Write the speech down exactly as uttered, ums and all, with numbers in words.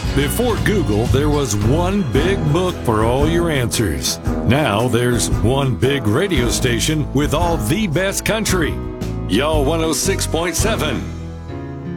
Before Google, there was one big book for all your answers. Now there's one big radio station with all the best country. Y'all one oh six point seven.